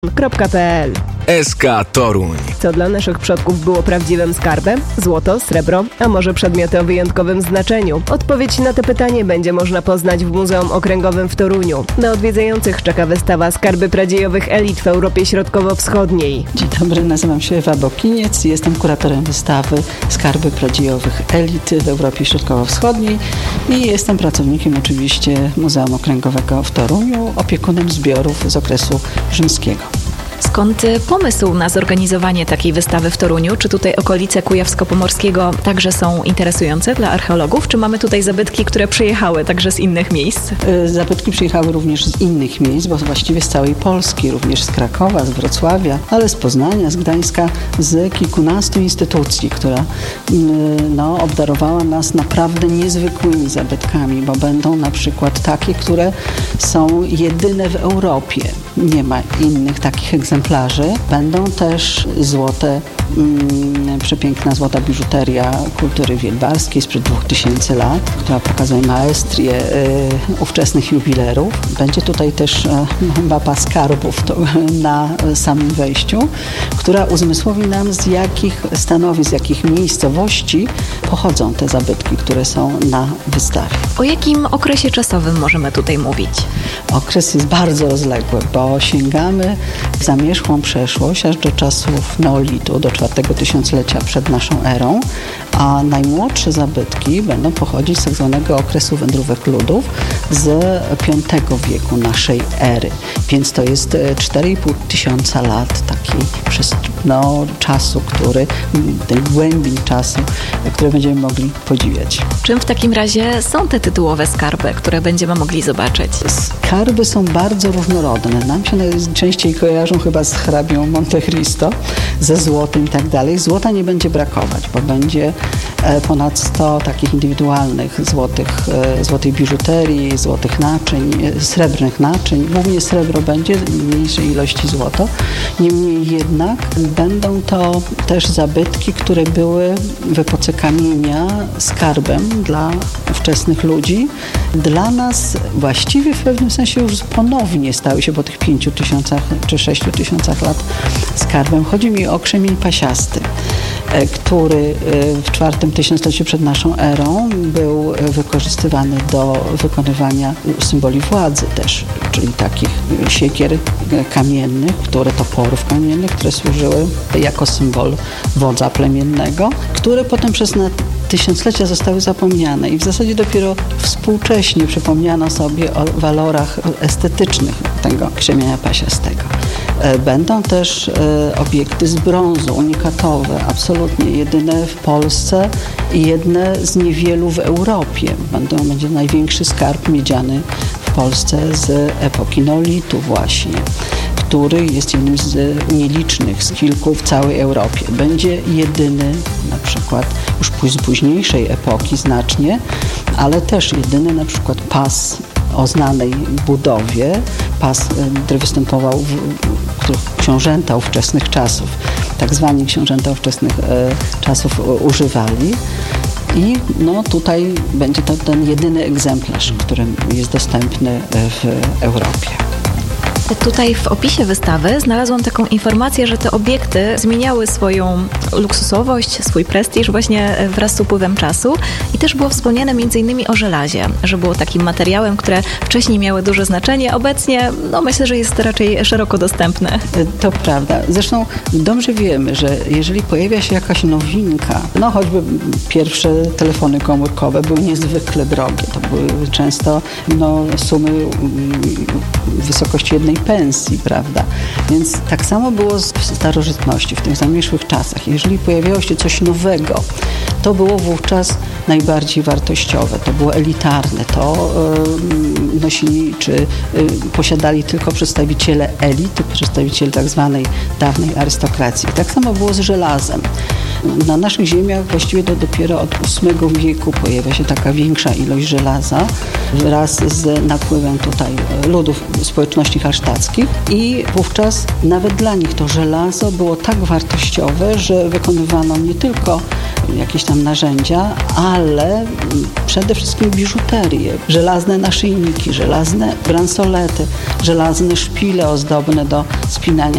.pl. SK Toruń. Co dla naszych przodków było prawdziwym skarbem? Złoto, srebro, a może przedmioty o wyjątkowym znaczeniu? Odpowiedź na to pytanie będzie można poznać w Muzeum Okręgowym w Toruniu. Na odwiedzających czeka wystawa Skarby Pradziejowych Elit w Europie Środkowo-Wschodniej. Dzień dobry, nazywam się Ewa Bokiniec, jestem kuratorem wystawy Skarby Pradziejowych Elit w Europie Środkowo-Wschodniej i jestem pracownikiem oczywiście Muzeum Okręgowego w Toruniu, opiekunem zbiorów z okresu rzymskiego. Skąd pomysł na zorganizowanie takiej wystawy w Toruniu? Czy tutaj okolice Kujawsko-Pomorskiego także są interesujące dla archeologów? Czy mamy tutaj zabytki, które przyjechały także z innych miejsc? Zabytki przyjechały również z innych miejsc, bo właściwie z całej Polski, również z Krakowa, z Wrocławia, ale z Poznania, z Gdańska, z kilkunastu instytucji, która obdarowała nas naprawdę niezwykłymi zabytkami, bo będą na przykład takie, które są jedyne w Europie. Nie ma innych takich egzemplarzy. Będą też złote, przepiękna złota biżuteria kultury wielbarskiej sprzed 2000 lat, która pokazuje maestrię ówczesnych jubilerów. Będzie tutaj też mapa skarbów na samym wejściu, która uzmysłowi nam, z jakich stanowisk, z jakich miejscowości pochodzą te zabytki, które są na wystawie. O jakim okresie czasowym możemy tutaj mówić? Okres jest bardzo rozległy, bo sięgamy w zamierzchłą przeszłość, aż do czasów neolitu, do IV tysiąclecia przed naszą erą, a najmłodsze zabytki będą pochodzić z tak zwanego okresu wędrówek ludów z V wieku naszej ery. Więc to jest 4,5 tysiąca lat takiej czasu, tej głębi czasu, które będziemy mogli podziwiać. Czym w takim razie są te tytułowe skarby, które będziemy mogli zobaczyć? Skarby są bardzo różnorodne. Nam się najczęściej kojarzą chyba z hrabią Monte Cristo, ze złotem i tak dalej. Złota nie będzie brakować, bo będzie ponad 100 takich indywidualnych złotej biżuterii, złotych naczyń, srebrnych naczyń. Głównie srebro będzie, w mniejszej ilości złoto. Niemniej jednak będą to też zabytki, które były w epoce kamienia skarbem dla ówczesnych ludzi. Dla nas właściwie w pewnym sensie już ponownie stały się po tych 5 tysiącach czy 6 tysiącach lat skarbem. Chodzi mi o krzemień pasiasty, który w IV tysiącleciu przed naszą erą był wykorzystywany do wykonywania symboli władzy też, czyli takich siekier kamiennych, toporów kamiennych, które służyły jako symbol wodza plemiennego, które potem przez tysiąclecia zostały zapomniane i w zasadzie dopiero współcześnie przypomniano sobie o walorach estetycznych tego krzemienia pasiastego. Będą też obiekty z brązu, unikatowe, absolutnie jedyne w Polsce i jedne z niewielu w Europie. Będzie największy skarb miedziany w Polsce z epoki neolitu właśnie, który jest jednym z nielicznych, z kilku w całej Europie. Będzie jedyny na przykład już z późniejszej epoki znacznie, ale też jedyny na przykład pas o znanej budowie, pas, który występował których książęta ówczesnych czasów, tak zwani książęta ówczesnych czasów używali. I tutaj będzie to ten jedyny egzemplarz, który jest dostępny w Europie. Tutaj w opisie wystawy znalazłam taką informację, że te obiekty zmieniały swoją luksusowość, swój prestiż właśnie wraz z upływem czasu i też było wspomniane m.in. o żelazie, że było takim materiałem, które wcześniej miały duże znaczenie, obecnie myślę, że jest raczej szeroko dostępne. To prawda. Zresztą dobrze wiemy, że jeżeli pojawia się jakaś nowinka, choćby pierwsze telefony komórkowe były niezwykle drogie. To były często sumy w wysokości jednej pensji, prawda? Więc tak samo było w starożytności, w tych zamierzchłych czasach. Jeżeli pojawiało się coś nowego, to było wówczas najbardziej wartościowe, to było elitarne, to nosili czy posiadali tylko przedstawiciele elity, przedstawiciele tak zwanej dawnej arystokracji. I tak samo było z żelazem. Na naszych ziemiach właściwie to dopiero od VIII wieku pojawia się taka większa ilość żelaza wraz z napływem tutaj ludów społeczności hallsztackich i wówczas nawet dla nich to żelazo było tak wartościowe, że wykonywano nie tylko jakieś tam narzędzia, ale przede wszystkim biżuterię, żelazne naszyjniki, żelazne bransolety, żelazne szpile ozdobne do spinania